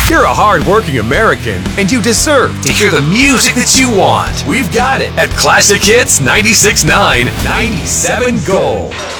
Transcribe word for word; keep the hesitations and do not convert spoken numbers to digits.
You're a hard-working American, and you deserve to hear the music that you want. We've got it at Classic Hits ninety-six point nine, ninety-seven Gold.